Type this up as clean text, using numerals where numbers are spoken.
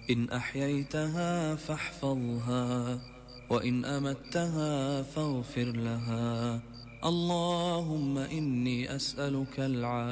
إن أحييتها فاحفظها، وإن أمتها فاغفر لها. اللهم إني أسألك العافية